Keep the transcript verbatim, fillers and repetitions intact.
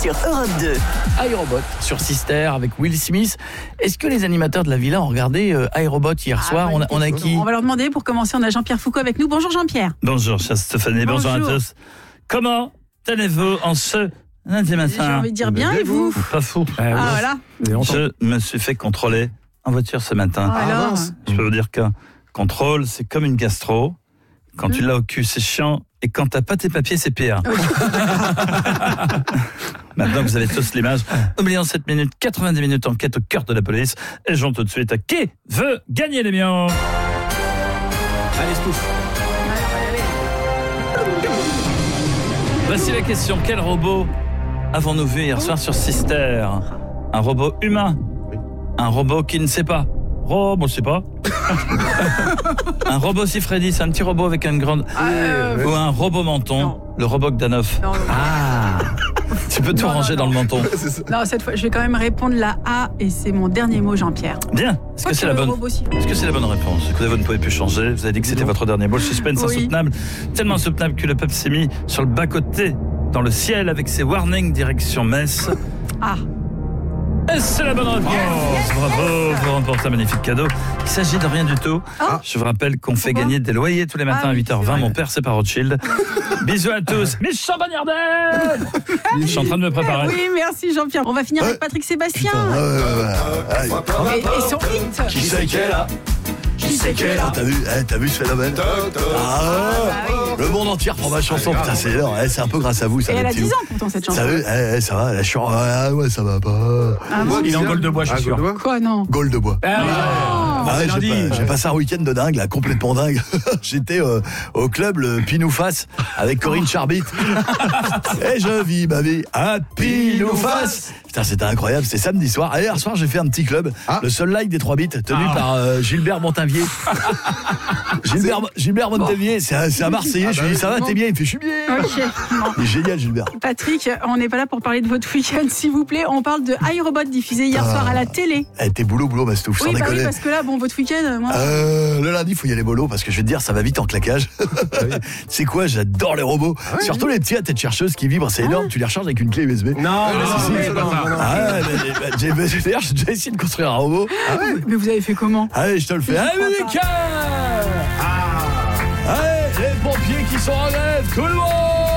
sur Europe deux. iRobot sur Sister avec Will Smith. Est-ce que les animateurs de la villa ont regardé euh, iRobot hier Ah, soir? on a, on a qui? On va leur demander. Pour commencer, on a Jean-Pierre Foucault avec nous. Bonjour Jean-Pierre. Bonjour, chère Stéphanie, bonjour, Bonjour. à tous. Comment allez-vous en ce lundi matin? J'ai envie de dire bien, et vous? Pas fou. Ah voilà. Je me suis fait contrôler en voiture ce matin. Ah, alors Je peux vous dire qu'un contrôle, c'est comme une gastro. Quand tu l'as au cul, c'est chiant. Et quand t'as pas tes papiers, c'est pire. Maintenant que vous avez tous l'image, oublions sept minutes, quatre-vingt-dix minutes enquête au cœur de la police. Et j'en tout de suite à qui veut gagner les millions? Allez, Stouff. Voici la question. Quel robot avons-nous vu hier soir sur Sister? Un robot humain? Un robot qui ne sait pas? Robot, je sais pas. Un robot si Freddy, c'est un petit robot avec une grande... Euh, Ou un robot menton, non. le robot Gdanov. non, Ah, Tu peux tout Non, ranger non, dans le menton. non, cette fois, je vais quand même répondre la A et c'est mon dernier mot, Jean-Pierre. Bien. Est-ce que c'est la bonne? Est-ce que c'est la bonne réponse? Est-ce que vous ne pouvez plus changer? Vous avez dit que c'était votre dernier mot. Le suspense Oui. insoutenable, tellement insoutenable que le peuple s'est mis sur le bas-côté dans le ciel avec ses warnings direction Metz. Ah. Et c'est la bonne réponse. Bravo, vous remportez un magnifique cadeau. Il s'agit de rien du tout. Ah. Je vous rappelle qu'on fait Pourquoi gagner des loyers tous les matins Ah à oui, huit heures c'est vingt. vrai. Mon père, c'est par Rothschild. Bisous à tous. Miss Champagnardel. Je suis en train de me préparer. Oui, merci Jean-Pierre. On va finir avec Patrick Sébastien. Et, et son hit. Qui c'est qu'elle a Qui c'est qu'elle a T'as vu, eh, t'as vu ce phénomène? Ah, bah le monde entier reprend ma chanson. Putain, c'est énorme. Eh, c'est un peu grâce à vous, ça. Et les elle a petits dix loups. ans pourtant cette chanson. Ça, veut, eh, eh, ça va, la chanson. Ah ouais, ça va pas. Ah bon il est en gueule de bois, je suis sûr. Quoi, non? Gaule de bois. Ah, Oh. Ah ouais, lundi. j'ai, pas- j'ai passé un week-end de dingue, là, complètement dingue. J'étais euh, au club le Pinoufas avec Corinne Charbit. Et je vis ma vie à Pinoufas. Putain, c'était incroyable, c'était samedi soir. Et hier soir, j'ai fait un petit club, le Seul Like des trois bits, tenu Ah. par euh, Gilbert Montavier. Gilbert, Gilbert Montavier, c'est un, c'est un Marseillais. Je lui dis, ça va, t'es bien? Il me fait, je suis bien. Ok. Bon. Il est génial, Gilbert. Patrick, on n'est pas là pour parler de votre week-end, s'il vous plaît. On parle de iRobot diffusé hier soir à la télé. Eh, t'es boulot, boulot, ma stouffe, sans Oui, bah oui, déconner. parce que là, bon, votre week-end, moi. Euh, le lundi, il faut y aller mollo parce que je vais te dire, ça va vite en claquage. C'est quoi? J'adore les robots. Surtout les petits à tête chercheuse qui vibrent, c'est énorme. Tu les recharges avec une clé U S B. Non, si, si, c'est pas ça. Ah ouais, mais- mais- j'ai- mais- d'ailleurs, j'ai déjà essayé de construire un robot. Mais vous avez fait comment? Allez, je te le fais. Allez, crois Médical. Allez, les pompiers qui sont en grève, tout le monde.